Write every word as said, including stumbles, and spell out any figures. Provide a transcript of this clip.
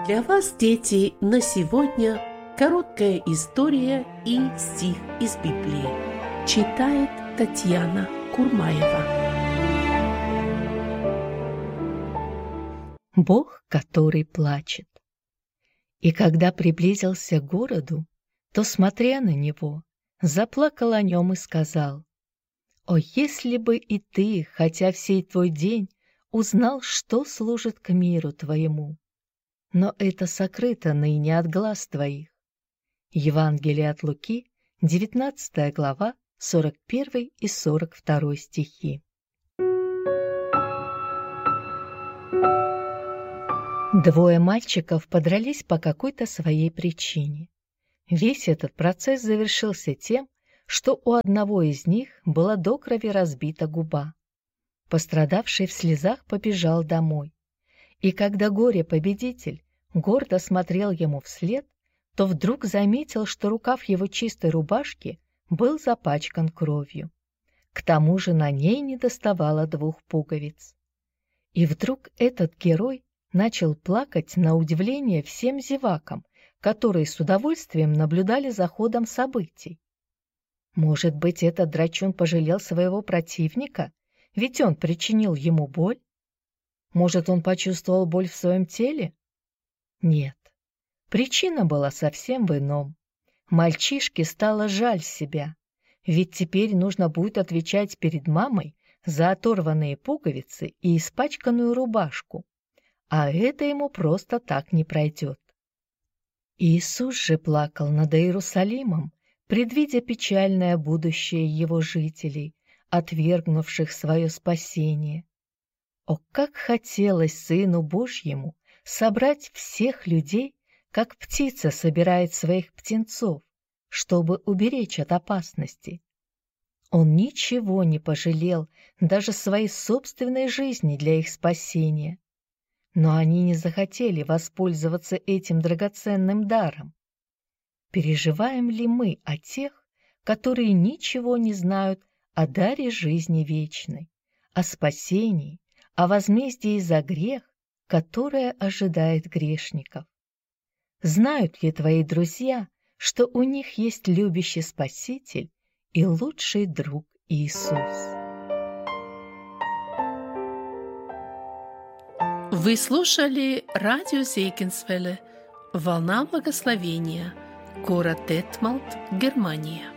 Для вас, дети, на сегодня короткая история и стих из Библии. Читает Татьяна Курмаева. Бог, который плачет. И когда приблизился к городу, то, смотря на него, заплакал о нем и сказал: «О, если бы и ты, хотя всей твой день, узнал, что служит к миру твоему! Но это сокрыто ныне от глаз твоих». Евангелие от Луки, девятнадцатая глава, сорок первый и сорок второй стихи. Двое мальчиков подрались по какой-то своей причине. Весь этот процесс завершился тем, что у одного из них была до крови разбита губа. Пострадавший в слезах побежал домой. И когда горе-победитель гордо смотрел ему вслед, то вдруг заметил, что рукав его чистой рубашки был запачкан кровью. К тому же на ней недоставало двух пуговиц. И вдруг этот герой начал плакать на удивление всем зевакам, которые с удовольствием наблюдали за ходом событий. Может быть, этот драчун пожалел своего противника, ведь он причинил ему боль? Может, он почувствовал боль в своем теле? Нет, причина была совсем в ином. Мальчишке стало жаль себя, ведь теперь нужно будет отвечать перед мамой за оторванные пуговицы и испачканную рубашку, а это ему просто так не пройдет. Иисус же плакал над Иерусалимом, предвидя печальное будущее его жителей, отвергнувших свое спасение. О, как хотелось Сыну Божьему собрать всех людей, как птица собирает своих птенцов, чтобы уберечь от опасности. Он ничего не пожалел, даже своей собственной жизни для их спасения. Но они не захотели воспользоваться этим драгоценным даром. Переживаем ли мы о тех, которые ничего не знают о даре жизни вечной, о спасении, о возмездии за грех, которое ожидает грешников? Знают ли твои друзья, что у них есть любящий Спаситель и лучший друг Иисус? Вы слушали радио Зегенсвелле «Волна благословения», город Детмалт, Германия.